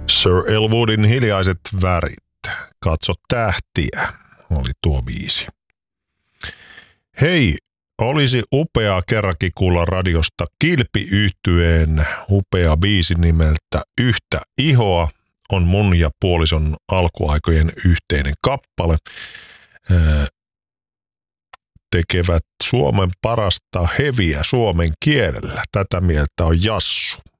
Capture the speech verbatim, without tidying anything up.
Sir Elwoodin Hiljaiset värit. Katso tähtiä, oli tuo biisi. Hei, olisi upeaa kerrankin kuulla radiosta Kilpi-yhtyeen upea biisi nimeltä Yhtä ihoa. On mun ja puolison alkuaikojen yhteinen kappale. Tekevät Suomen parasta heviä suomen kielellä. Tätä mieltä on Jassu.